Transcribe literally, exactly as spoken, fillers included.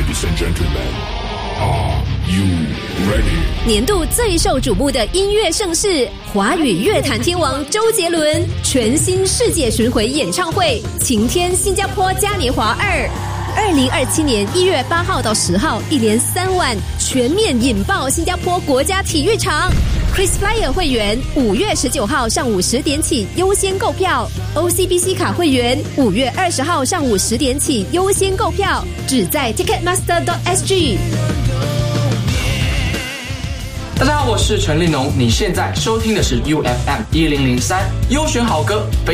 Ladies and gentlemen, are you ready? 年度最受瞩目的音乐盛事，华语乐坛天王周杰伦全新世界巡回演唱会，晴天新加坡嘉年华二。二零二七年一月八号到十号，一连三晚全面引爆新加坡国家体育场。KrisFlyer 会员五月十九号上午十点起优先购票 ，O C B C 卡会员五月二十号上午十点起优先购票，只在 Ticketmaster dot S G。 大家好，我是陈立农，你现在收听的是 U F M 一零零三优选好歌。